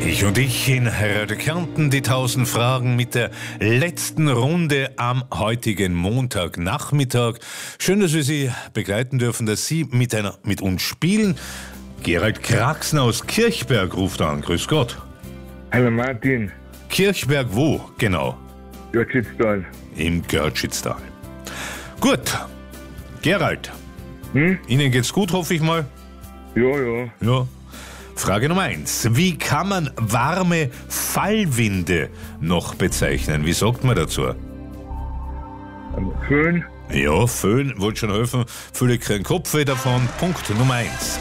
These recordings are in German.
Ich und ich in Radio Kärnten, die 1000 Fragen mit der letzten Runde am heutigen Montagnachmittag. Schön, dass wir Sie begleiten dürfen, dass Sie mit uns spielen. Gerald Kraxen aus Kirchberg ruft an. Grüß Gott. Hallo Martin. Kirchberg wo, genau? Görtschitztal. Im Görtschitztal. Gut. Gerald. Ihnen geht's gut, hoffe ich mal? Ja. Frage Nummer 1. Wie kann man warme Fallwinde noch bezeichnen? Wie sagt man dazu? Föhn. Ja, Föhn, wollte schon helfen. Viele kriegen Kopfweh davon. Punkt Nummer 1.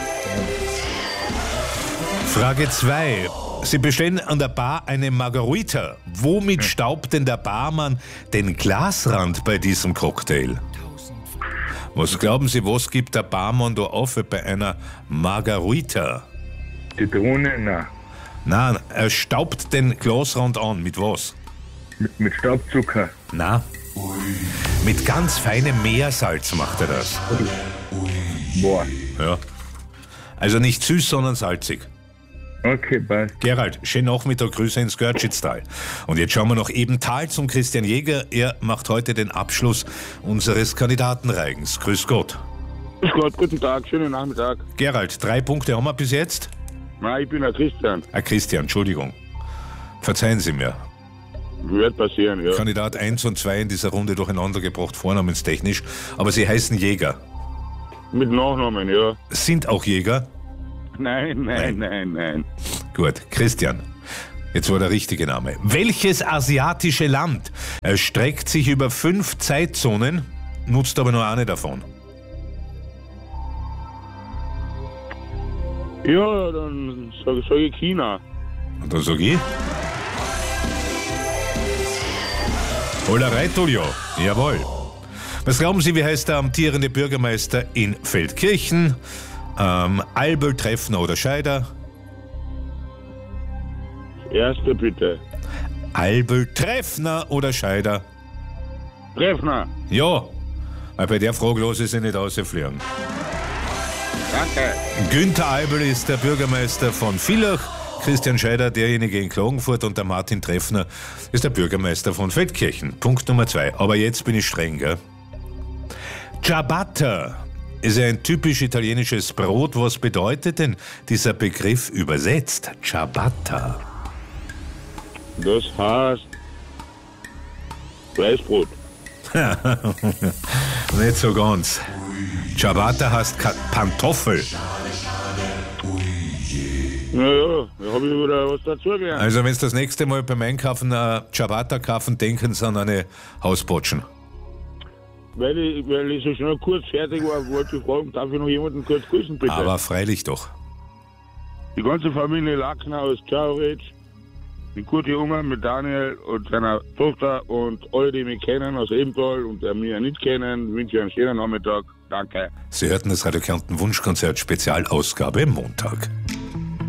Frage 2. Sie bestellen an der Bar eine Margarita. Womit staubt denn der Barmann den Glasrand bei diesem Cocktail? Was glauben Sie, was gibt der Barmann da auf bei einer Margarita? Zitrone, Nein, er staubt den Glasrand an. Mit was? mit Staubzucker. Na, mit ganz feinem Meersalz macht er das. Boah. Ja. Also nicht süß, sondern salzig. Okay, passt. Gerald, schönen Nachmittag, Grüße ins Görtschitztal. Und jetzt schauen wir noch eben Tal zum Christian Jäger. Er macht heute den Abschluss unseres Kandidatenreigens. Grüß Gott. Grüß Gott, guten Tag, schönen Nachmittag. Gerald, 3 Punkte haben wir bis jetzt? Nein, ich bin der Christian. Christian, Entschuldigung. Verzeihen Sie mir. Wird passieren, ja. Kandidat 1 und 2 in dieser Runde durcheinander gebracht, vornamenstechnisch. Aber Sie heißen Jäger. Mit Nachnamen, ja. Sind auch Jäger? Nein. Gut, Christian. Jetzt war der richtige Name. Welches asiatische Land erstreckt sich über 5 Zeitzonen, nutzt aber nur eine davon? Ja, dann sag ich China. Und dann sag ich? Holerei, Tulio. Jawohl. Was glauben Sie, wie heißt der amtierende Bürgermeister in Feldkirchen? Albel, Treffner oder Scheider? Erste bitte. Albel, Treffner oder Scheider? Treffner. Ja, weil bei der Frage lasse ich Sie nicht rausfliegen. Danke. Günther Albel ist der Bürgermeister von Villach, Christian Scheider derjenige in Klagenfurt und der Martin Treffner ist der Bürgermeister von Feldkirchen. Punkt Nummer 2. Aber jetzt bin ich streng, gell? Ciabatta ist ein typisch italienisches Brot. Was bedeutet denn dieser Begriff übersetzt? Ciabatta. Das heißt Weißbrot. Nicht so ganz. Ciabatta heißt Pantoffel. Naja, da habe ich wieder was dazugelernt. Also wenn Sie das nächste Mal beim Einkaufen Ciabatta kaufen, denken Sie an eine Hausbotschen. Weil ich so schnell kurz fertig war, wollte ich fragen, darf ich noch jemanden kurz grüßen, bitte? Aber freilich doch. Die ganze Familie Lackner aus Czauritsch, mit Kurt Junge, mit Daniel und seiner Tochter und alle, die mich kennen aus Ebental und die mich nicht kennen, wünsche ich einen schönen Nachmittag. Danke. Sie hörten das Radio Kärnten Wunschkonzert Spezialausgabe Montag.